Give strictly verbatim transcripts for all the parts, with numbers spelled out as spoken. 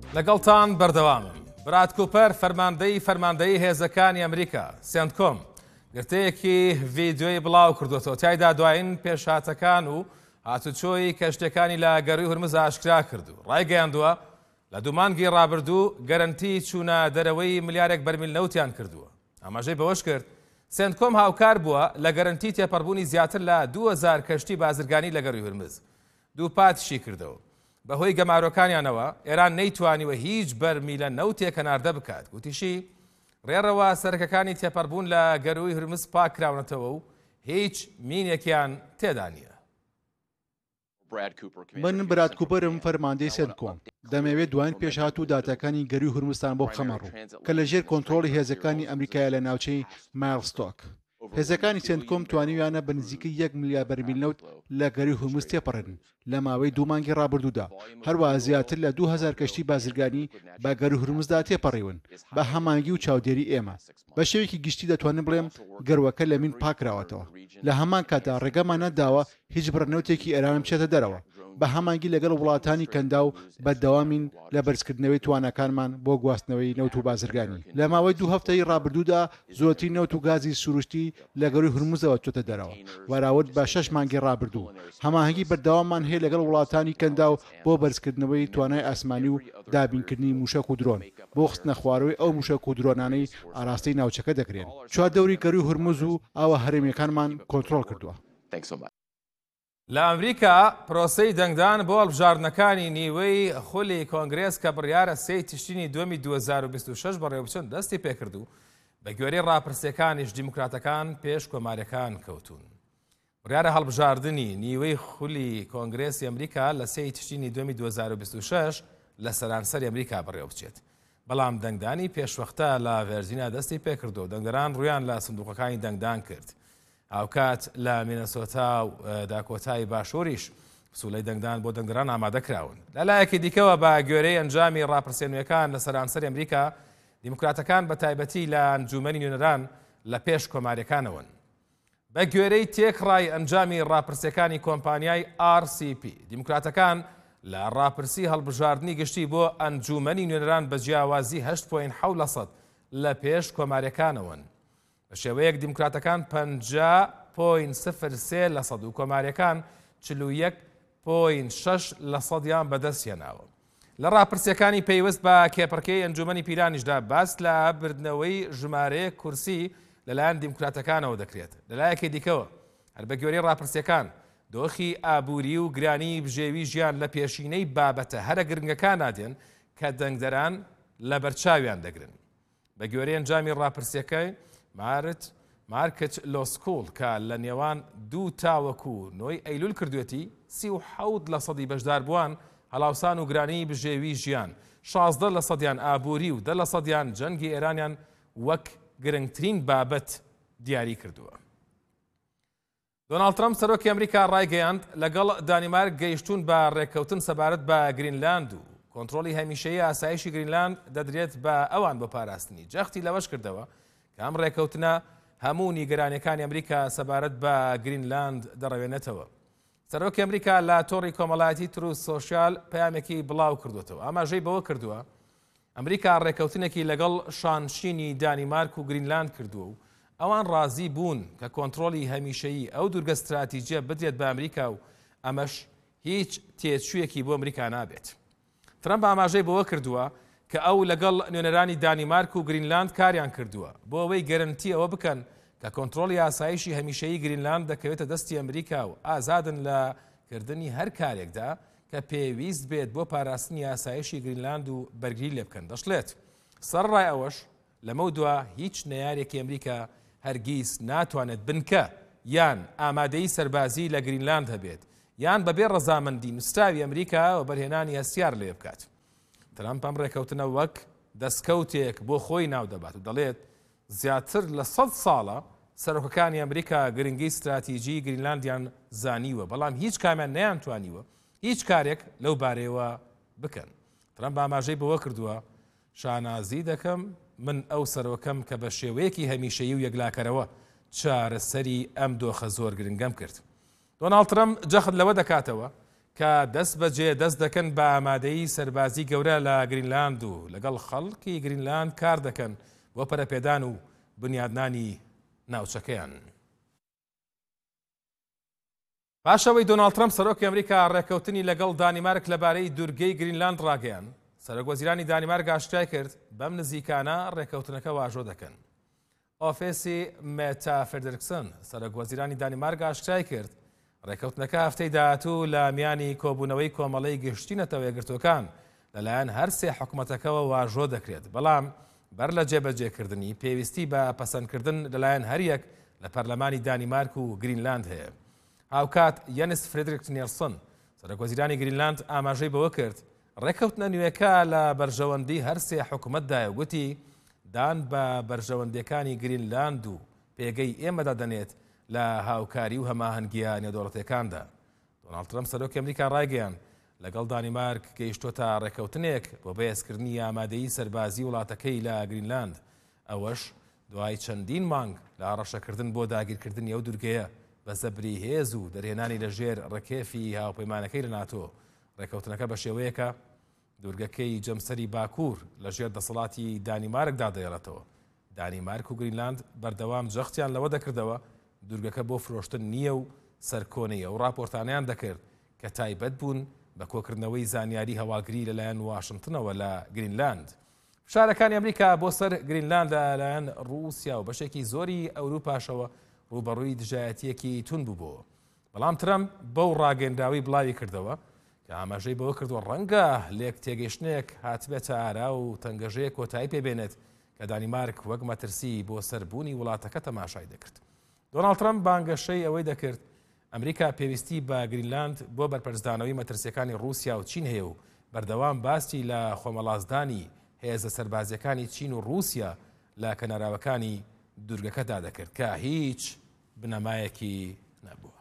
لەگەڵتان بەردەوامم. براد کوپەر فەرماندەی فەرماندەیی هێزەکانی ئەمریکا سێنتکۆم گرتەیەکی ڤیدیۆی بڵاو کردوەوە. تایدا دوایین پێشهاتەکان و هاتوچۆی کەشتەکانی لە گەڕووی هورمز ئاشکرا کردو. ڕایگەیاندووە لە دوو مانگی ڕابردوو گەرنتی چوونە دەرەوەی ملیارێک بەرمیل نەوتیان کردووە. ئاماژەی بەوەش کرد سێنتکۆم هاوکار بووە لە گەرنتی تێپەڕبوونی زیاتر لە دوو هەزار کەشتی بازرگانی لە گەڕووی هورمز. دوو پاتیشی کردەوە. بەهۆی گەمارۆکانیانەوە ئێران نەیتوانیوە هیچ بەرمیلە نەوتێک هەناردە بکات. گوتیشی ڕێڕەوە سەرەکەکانی تێپەڕبوون لە گەڕووی هورمز پاک کراونەتەوە و هیچ مینێکیان تێدا نییە. من براد کوپەرم فەرماندەی سێنتکۆم. دەمەوێت دوایین پێشهات و داتاکانی گەڕووی هورمزستان بۆ بخەمەڕوو کە لەژێر کۆنتڕۆڵی هێزەکانی ئەمریکایە لە ناوچەی مایلستۆک. هێزەکانی سێنتکۆم توانیویانە بە نزیکەی یەک ملیار بەرمیل نەوت لە گەڕووی هورمز تێپەڕن لە ماوەی دوو مانگی ڕابردوودا. هەروەها زیاتر لە دوو هەزار کەشتی بازرگانی بە گەڕووی هورمزدا تێپەڕیون بە هەمانگی و چاودێری ئێمە. بە شێوێکی گشتی دەتوانم بڵێم گەڕوەکە لە مین پاکراوەتەوە. لە هەمان کاتا ڕێگەمان نەداوە هیچ بڕنەوتێکی ئێران بچێتە دەرەوە. بە هەمانگی لەگەڵ وڵاتانی کەندا و بەردەوامین لە بەرزکردنەوەی توانەکانمان بۆ گواستنەوەی نەوت و بازرگانی. لە ماوەی دوو هەفتەی ڕابردوودا زۆرترین نەوت و گازی سروشتی لە گەڕووی هورمزەوە چۆتە دەرەوە وەراورد بە شەش مانگی ڕابردوو. هەماهەنگی بەردەواممان هەیە لەگەڵ وڵاتانی کەندا و بۆ بەرزکردنەوەی توانای ئاسمانی و دابینکردنی موشک و درۆن بۆ خستنە خوارەوەی ئەو موشک و درۆنانەی ئاراستەی ناوچەکە دەکرێن. چوار دەوری گەڕووی هورمز و ئاوە هەرێمیەکانمان کۆنتڕۆڵ کردووە. لە ئەمریکا پرۆسەی دەنگدان بۆ هەڵبژاردنەکانی نیوەی خولی کۆنگرێس کە بڕیارە سێی تشتینی دووەمی دوو هەزار و بیست و شەش بەڕێوەچەند دەستی پێکرد و بە گوێرەی ڕاپرسیەکانیش دیموکراتەکان پێش کۆماریەکان کەوتون. بڕیارە هەڵبژاردننی نیوەی خولی کۆنگرێسی ئەمریکا لە سێی تشتینی دووەمی دوو هەزار و بیست و شەش لە سەرانسەری ئەمریکا بڕێوە بچێت. بەڵام دەنگدانی پێشوەختە لە ڤێرجینیا دەستی پێکردو و دەنگدەران ڕویان لە سندوقەکانی دەنگدان کرد. هاوکات لە مینەسۆتا و داکۆتای باشووریش پسوولەی دەنگدان بۆ دەنگدەران ئامادەکراون. لەلایەکی دیکەوە بە گوێرەی ئەنجامی ڕاپرسێنوویەکان لە سەرانسەری ئەمریکا دیموکراتەکان بە تایبەتی لە ئەنجومەنی نوێنەران لە پێش کۆماریەکانەوەن. بە گوێرەی تێکڕای ئەنجامی ڕاپرسیەکانی کۆمپانیای ئار سی پی دیموکراتەکان لە ڕاپرسی هەڵبژاردننی گشتی بۆ ئەنجومەنی نوێنەران بە جیاوازی هەشت پۆینت حەوت لە سەد لە پێش کۆماریەکانەوەن. بە شێوەیەک دیموکراتەکان پەنجا پۆینت سفر سێ لە سەد و کۆماریەکان چل و یەک پۆینت شەش لە سەدیان بەدەستیاناوە. لە ڕاپرسیەکانی پێیوەست بە کێپڕکەی ئەنجومەنی پیرانیشدا باس لە بردنەوەی ژمارەیە کورسی لەلایەن دیموکراتەکانەوە دەکرێت. لەلایەکی دیکەوە هەر بە گوێرەی ڕاپرسیەکان دۆخی ئابووری و گرانی بژێوی ژیان لە پێشینەی بابەتە هەرە گرنگەکان نادێن کە دەنگدەران لە بەرچاویان دەگرن. بە گوێرەی ئەنجامی ڕاپرسیەکەی مارت مارکت لۆسکۆڵ کە لە نێوان دوو تاوەکو نۆی ئەیلول کردوێتی سی و حەوت لە سەدی بەشدار بووان هەڵاوسان و گرانی بژێوی ژیان، شازدە لە سەدیان ئابووری و دە لە سەدیان جەنگی ئێرانیان وەک گرنگترین بابەت دیاری کردووە. دۆناڵد ترەمپ سەرۆکی ئەمریکا ڕایگەیاند لەگەڵ دانیمارک گەیشتون بە ڕێککەوتن سەبارەت بە گرینلاند و کۆنتڕۆلی هەمیشەیی ئاسایشی گرینلاند دەدرێت بە ئەوان بۆ پاراستنی. جەختی لەوەش کردەوە کە ئەم ڕێککەوتنە هەموو نیگەرانیەکانی ئەمریکا سەبارەت بە گرینلاند دەڕەوێنێتەوە. سەرۆکی ئەمریکا لە تۆڕی کۆمەڵایەتی تروث سۆشیال پەیامێکی بڵاو کردوێتەوە. ئاماژەی بەوە کردووە ئەمریکا ڕێککەوتنێکی لەگەڵ شانشینی دانیمارک و گرینلاند کردووە و ئەوان ڕازی بوون کە کۆنتڕۆلی هەمیشەیی ئەو دوورگە استراتیجیە بدرێت بە ئەمریکا و ئەمەش هیچ تێچوویەکی بۆ ئەمریکا نابێت. ترەمپ ئاماژەی بەوە کردووە کە ئەو لەگەڵ نوێنەرانی دانیمارک و گرینلاند کاریان کردووە بۆ ئەوەی گەرنتی ئەوە بکەن کە کۆنتڕۆلی ئاسایشی هەمیشەیی گرینلاند دەکەوێتە دەستی ئەمریکا و ئازادن لە کردنی هەر کارێکدا کە پێویست بێت بۆ پاراستنی ئاسایشی گرینلاند و بەرگری لێ بکەن. دەشڵێت سەرڕای ئەوەش لەمە دووە هیچ نەیارێکی ئەمریکا هەرگیز ناتوانێت بنکە یان ئامادەی سەربازی لە گرینلاند هەبێت یان بەبێ ڕەزامەندی نووسراوی ئەمریکا و بەرهێنانی هەستیار لێ بکات. ترامپ ئەم ڕێکەوتنە وەک دەستکەوتێک بۆ خۆی ناو دەبات و دەڵێت زیاتر لە سەد ساڵە سەرۆکەکانی ئەمریکا گرنگی استراتیژی گرینلاندیان زانیوە بەڵام هیچ کامیان نەیانتوانیوە هیچ کارێک لەو بارەیەوە بکەن. ترامپ ئاماژەی بەوە کردووە شانازی دەکەم من ئەو سەرۆکەم کە بە شێوەیەکی هەمیشەیی و یەکلاکەرەوە چارەسەری ئەم دۆخە زۆر گرنگەم کرد. دۆناڵد ترەمپ جەخت لەوە دەکاتەوە کە دەست بەجێ دەست دەکەن بە ئامادەیی سەربازی گەورە لە گرینلاند و لەگەڵ خەڵکی گرینلاند کار دەکەن بۆ پەرەپێدان و بنیادنانی ناوچەکەیان. پاشەوەی دۆناڵد ترەمپ سەرۆکی ئەمریکا ڕێکەوتنی لەگەڵ دانیمارک لەبارەی دوورگەی گرینلاند ڕاگەیان. سەرۆکوەزیرانی دانیمارک ئاشکرای کرد بەم نزیکانە ڕێکەوتنەکە واژۆ دەکەن. ئۆفیسی مێتا فێدرکسن سەرۆکوەزیرانی دانیمارک ئاشکرای کرد ڕێکەوتنەکە هەفتەی داهاتوو لە میانی کۆبوونەوەی کۆمەڵەی گەشتینەتەوە یەکگرتوەکان لەلایەن هەر سێ حکومەتەکەەوە واژۆ دەکرێت، بەڵام بەر لە جێبەجێکردنی پێویستی بە پەسەندکردن لەلایەن هەریەک لە پەرلەمانی دانیمارک و گرینلاند هەیە. هاوکات یەنس فرێدریک نیلسن سەرۆکوەزیرانی گرینلاند ئاماژەی بەوە کرد ڕێکەوتنە نوێیەکە لە بەرژەوەندی هەر سێ حکومەتدایە، گوتی دان بە بەرژەوەندەکانی گرینلاند و پێگەی ئێمەدا دەنێت لە هاوکاری و هەماهەنگیە نێودەوڵەتیەکاندا. دۆناڵد ترەمپ سەرۆکی ئەمریکا ڕایگەیاند لەگەڵ دانیمارک گەیشتۆتە ڕێکەوتنێک بۆ بەهێزکردنی ئامادەیی سەربازی وڵاتەکەی لە گرینلاند، ئەوەش دوای چەندین مانگ لە ڕەشەکردن بۆ داگیرکردنی ئەو دوورگەیە بە زەبری هێز و دەرهێنانی لەژێر ڕێکێفی هاوپەیمانەکەی لە ناتۆ. ڕێکەوتنەکە بە شێوەیەکە دوورگەکەی جەمسەری باکوور لەژێر دەسەڵاتی دانیمارکدا دەیەڵێتەوە. دانیمارک و گرینلاند بەردەوام جەختیان لەوە دەکردەوە دوورگەکە بۆ فرۆشتن نییە و سەرکۆنەیە و راپۆرتانیان دەکرد کە تایبەت بوون بە کۆکردنەوەی زانیاری هەواڵگری لەلایەن واشنگتنەوە لە گرینلاند. فشارەکانی ئەمریکا بۆ سەر گرینلاند لەلایەن ڕووسیا و بەشێکی زۆری ئەوروپاشەوە ڕوبەڕووی دژایەتیەکی تون بووبەوە. بەڵام ترەمپ بەو ڕاگەندراوی بڵاوی کردەوە کە ئاماژەی بەوە کردووە ڕەنگە لێک تێگەیشتنێک هاتبێتە ئارا و تەنگەژەیە کۆتایی پێبێنێت کە دانیمارک وەک مەترسی بۆ سەربوونی وڵاتەکە تەماشای دەکرد. دۆناڵد ترەمپ بانگەشەی ئەوەی دەکرد ئەمریکا پێویستی بە گرینلاند بۆ بەرپەرزدانەوەی مەترسیەکانی رووسیا و چین هەیە و بەردەوام باسی لە خۆمەڵازدانی هێزە سەربازیەکانی چین و رووسیا لە کەناراوەکانی دوورگەکەدا دەکرد کە هیچ بنەمایەکی نەبووە.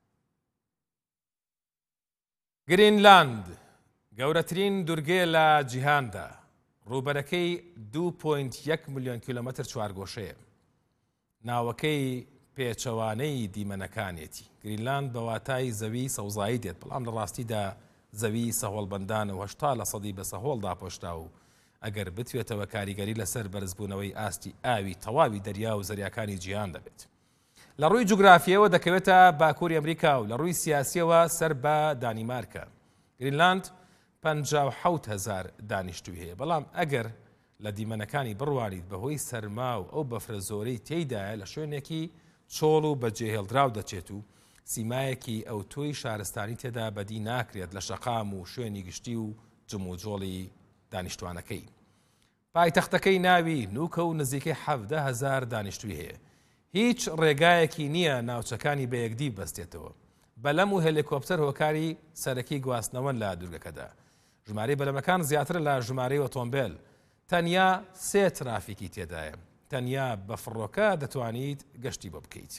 گرینلاند گەورەترین دوورگەیە لە جیهاندا، ڕووبەرەکەی دوو پۆینت یەک ملیۆن کیلۆمەتر چوارگۆشەیە. ناوەکەی پێچەوانەی دیمەنەکانێتی. گرینلاند بە واتای زەوی سەوزایی دێت، بەڵام لە ڕاستیدا زەوی سەهۆڵبەندانە و هەشتا لە سەدی بە سەهۆڵدا پۆشتا و ئەگەر بتوێتەوە کاریگەری لەسەر بەرزبوونەوەی ئاستی ئاوی تەواوی دەریا و زەریاکانی جیهان دەبێت. لە ڕووی جوگرافیەوە دەکەوێتە باکووری ئەمریکا و لە ڕووی سیاسیەوە سەر بە دانیمارکە. گرینلاند پەنجا و حەوت هەزار دانیشتووی هەیە، بەڵام ئەگەر لە دیمەنەکانی بڕوانیت بەهۆی سەرما و ئەو بەفرە زۆرەی تێیدایە لە شوێنێکی چۆڵ و بەجێهێڵدراو دەچێت و سیمایەکی ئەو تۆی شارستانی تێدا بەدی ناکرێت لە شەقام و شوێنی گشتی و جم و جۆڵی دانیشتوانەکەی. پایتەختەکەی ناوی نوکە و نزیکەی حەڤدە هەزار دانیشتووی هەیە. هیچ ڕێگایەکی نییە ناوچەکانی بە یەکدی بەستێتەوە. بەلەم و هێلیکۆپتەر هۆکاری سەرەکی گواستنەوە لە دوورگەکەدا. ژمارەی بەلەمەکان زیاتر لە ژمارەی ئۆتۆمبیل. تەنیا سێ ترافیکی تێدایە. تەنیا بە فڕۆکە دەتوانیت گەشتی بۆ بکەیت.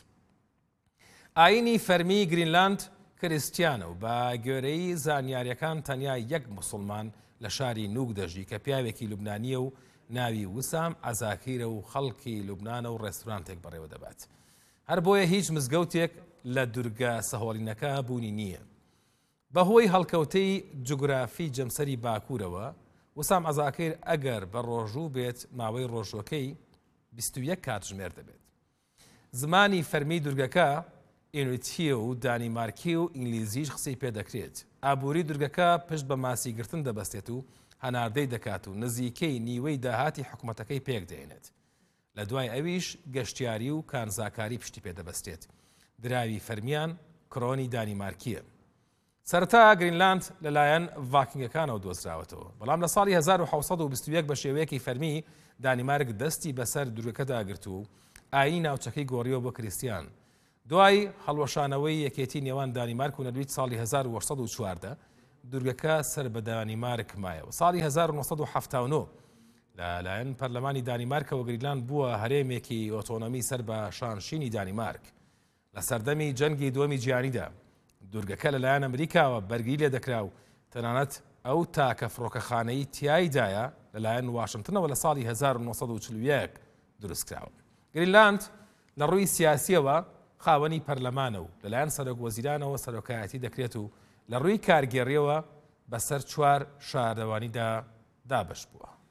ئاینی فەرمی گرینلاند کریستیانە و بە گوێرەی زانیاریەکان تەنیا یەک موسڵمان لە شاری نوک دەژی کە پیاوێکی لوبنانیە و ناوی وسام عەزاکیرە و خەڵکی لوبنانە و ڕێستورانتێک بەڕێوە دەبات. هەر بۆیە هیچ مزگەوتێک لە دوورگە سەهۆڵینەکە بوونی نییە. بەهۆی هەڵکەوتەی جوگرافی جەمسەری باکوورەوە وسام عەزاکیر ئەگەر بە ڕۆژوو بێت ماوەی ڕۆژوەکەی بیست و یەک کاتژمێر دەبێت. زمانی فەرمی دوورگەکە ئینویتیە و دانیمارکی و ئینگلیزیش قسەی پێدەکرێت. ئابووری دوورگەکە پشت بە ماسیگرتن دەبەستێت و هەناردەی دەکات و نزیکەی نیوەی داهاتی حکومەتەکەی پێک دێنێت. لە دوای ئەویش گەشتیاری و کانزاکاری پشتی پێدەبەستێت. دراوی فەرمیان کڕۆنی دانیمارکیە. سەرەتا گرینلاند لەلایەن ڤاکینگەکانەوە دۆزراوەتەوە، بەڵام لە ساڵی هەزار و حەوت سەد و بیست و یەک بە شێوەیەکی فەرمی دانیمارک دەستی بەسەر دوورگەکەدا گرت و ئاینی ناوچەکەی گۆڕیەوە بۆ کریستیان. دوای هەڵوەشانەوەی یەکێتی نێوان دانیمارک و نەرویج ساڵی هەزار و سەد و چواردە دوورگەکە سەر بە دانیمارک مایەوە. ساڵی هەزار و نۆ سەد و حەڤتا و نۆ لەلایەن پەرلەمانی دانیمارکەوە گرینلاند بووە هەرێمێکی ئۆتۆنۆمی سەر بە شانشینی دانیمارک. لە سەردەمی جەنگی دووەمی جیهانیدا دوورگەکە لەلایەن ئەمریکاوە بەرگری لێ دەکرا و تەنانەت ئەو تاکە فڕۆکەخانەی تیایدایە لەلایەن واشنگتنەوە لە ساڵی هەزار و نۆ سەد و چل و یەک دروستکراوە. گرینلاند لە ڕووی سیاسیەوە خاوەنی پەرلەمانە و لەلایەن سەرۆکوەزیرانەوە سەرۆکایەتی دەکرێت و لە ڕووی کارگێڕیەوە بەسەر چوار شاردەوانیدا دابش بووە.